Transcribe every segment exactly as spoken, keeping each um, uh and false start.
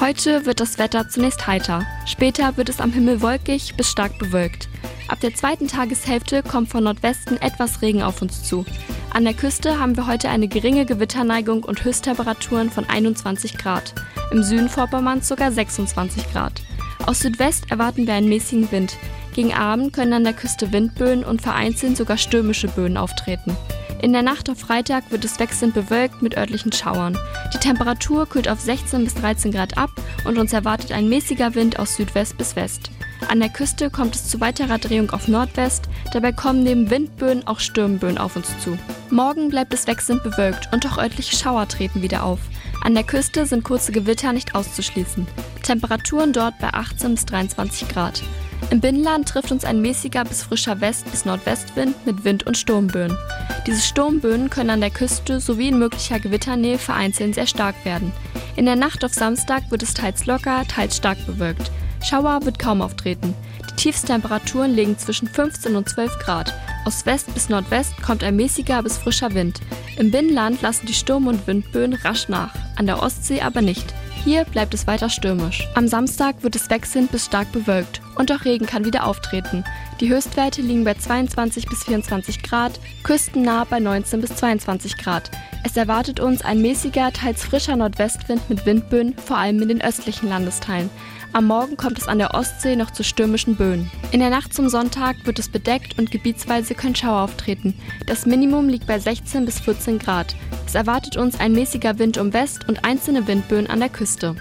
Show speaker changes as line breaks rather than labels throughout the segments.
Heute wird das Wetter zunächst heiter. Später wird es am Himmel wolkig bis stark bewölkt. Ab der zweiten Tageshälfte kommt von Nordwesten etwas Regen auf uns zu. An der Küste haben wir heute eine geringe Gewitterneigung und Höchsttemperaturen von einundzwanzig Grad. Im Süden Vorpommerns sogar sechsundzwanzig Grad. Aus Südwest erwarten wir einen mäßigen Wind. Gegen Abend können an der Küste Windböen und vereinzelt sogar stürmische Böen auftreten. In der Nacht auf Freitag wird es wechselnd bewölkt mit örtlichen Schauern. Die Temperatur kühlt auf sechzehn bis dreizehn Grad ab und uns erwartet ein mäßiger Wind aus Südwest bis West. An der Küste kommt es zu weiterer Drehung auf Nordwest, dabei kommen neben Windböen auch Sturmböen auf uns zu. Morgen bleibt es wechselnd bewölkt und auch örtliche Schauer treten wieder auf. An der Küste sind kurze Gewitter nicht auszuschließen. Temperaturen dort bei achtzehn bis dreiundzwanzig Grad. Im Binnenland trifft uns ein mäßiger bis frischer West- bis Nordwestwind mit Wind- und Sturmböen. Diese Sturmböen können an der Küste sowie in möglicher Gewitternähe vereinzelt sehr stark werden. In der Nacht auf Samstag wird es teils locker, teils stark bewölkt. Schauer wird kaum auftreten. Die Tiefstemperaturen liegen zwischen fünfzehn und zwölf Grad. Aus West bis Nordwest kommt ein mäßiger bis frischer Wind. Im Binnenland lassen die Sturm- und Windböen rasch nach, an der Ostsee aber nicht. Hier bleibt es weiter stürmisch. Am Samstag wird es wechselnd bis stark bewölkt und auch Regen kann wieder auftreten. Die Höchstwerte liegen bei zweiundzwanzig bis vierundzwanzig Grad, küstennah bei neunzehn bis zweiundzwanzig Grad. Es erwartet uns ein mäßiger, teils frischer Nordwestwind mit Windböen, vor allem in den östlichen Landesteilen. Am Morgen kommt es an der Ostsee noch zu stürmischen Böen. In der Nacht zum Sonntag wird es bedeckt und gebietsweise können Schauer auftreten. Das Minimum liegt bei sechzehn bis vierzehn Grad. Es erwartet uns ein mäßiger Wind um West und einzelne Windböen an der Küste.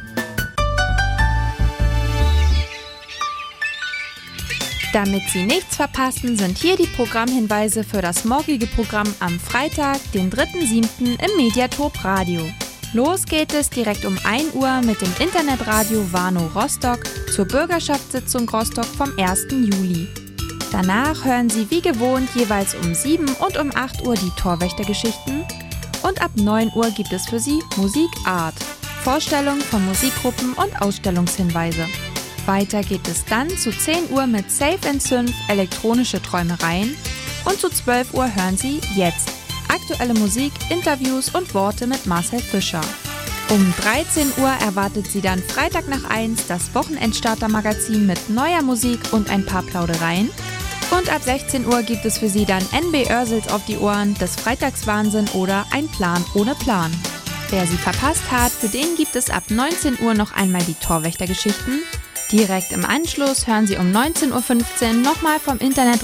Damit Sie nichts verpassen, sind hier die Programmhinweise für das morgige Programm am Freitag, den dritten siebten im Mediatop Radio. Los geht es direkt um ein Uhr mit dem Internetradio Warnow Rostock zur Bürgerschaftssitzung Rostock vom ersten Juli. Danach hören Sie wie gewohnt jeweils um sieben und um acht Uhr die Torwächtergeschichten und ab neun Uhr gibt es für Sie Musik Art, Vorstellung von Musikgruppen und Ausstellungshinweise. Weiter geht es dann zu zehn Uhr mit Safe and Synth elektronische Träumereien und zu zwölf Uhr hören Sie Jetzt. Aktuelle Musik, Interviews und Worte mit Marcel Fischer. Um dreizehn Uhr erwartet Sie dann Freitag nach eins das Wochenendstarter-Magazin mit neuer Musik und ein paar Plaudereien. Und ab sechzehn Uhr gibt es für Sie dann N B Oersels auf die Ohren, des Freitagswahnsinn oder Ein Plan ohne Plan. Wer sie verpasst hat, für den gibt es ab neunzehn Uhr noch einmal die Torwächtergeschichten. Direkt im Anschluss hören Sie um neunzehn Uhr fünfzehn nochmal vom Internet